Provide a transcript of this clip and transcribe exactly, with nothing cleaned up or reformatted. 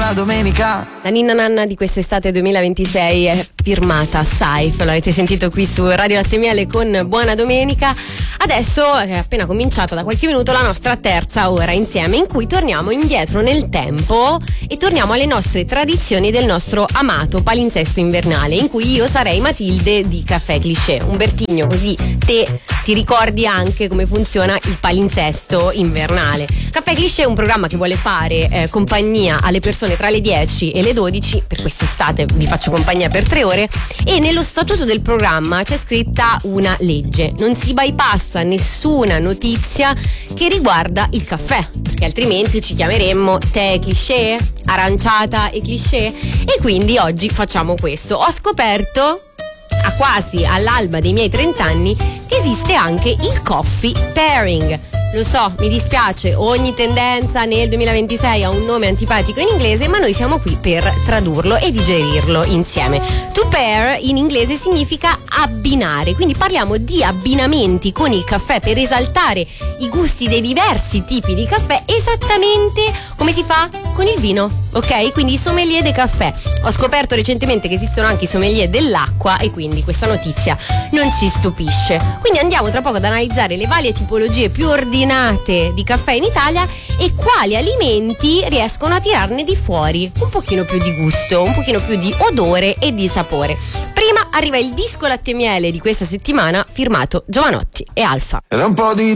buona domenica. La ninna nanna di quest'estate duemilaventisei è firmata Saif, l'avete sentito qui su Radio Latte Miele con Buona Domenica. Adesso è appena cominciata da qualche minuto la nostra terza ora insieme, in cui torniamo indietro nel tempo e torniamo alle nostre tradizioni del nostro amato palinsesto invernale, in cui io sarei Matilde di Caffè Cliché. Umbertigno, così te ti ricordi anche come funziona il palinsesto invernale. Caffè Cliché è un programma che vuole fare eh, compagnia alle persone tra le dieci e le dodici. Per quest'estate vi faccio compagnia per tre ore, e nello statuto del programma c'è scritta una legge: non si bypassa nessuna notizia che riguarda il caffè, perché altrimenti ci chiameremmo tè cliché, aranciata e cliché. E quindi oggi facciamo questo. Ho scoperto, a quasi all'alba dei miei trenta anni, che esiste anche il coffee pairing. Lo so, mi dispiace, ogni tendenza nel duemilaventisei ha un nome antipatico in inglese, ma noi siamo qui per tradurlo e digerirlo insieme. To pair in inglese significa abbinare, quindi parliamo di abbinamenti con il caffè per esaltare i gusti dei diversi tipi di caffè, esattamente come si fa con il vino, ok? Quindi i sommelier del caffè. Ho scoperto recentemente che esistono anche i sommelier dell'acqua, e quindi questa notizia non ci stupisce. Quindi andiamo tra poco ad analizzare le varie tipologie più ordinate di caffè in Italia e quali alimenti riescono a tirarne di fuori un pochino più di gusto, un pochino più di odore e di sapore. Prima arriva il disco Latte Miele di questa settimana, firmato Giovanotti e Alfa. Era un po' di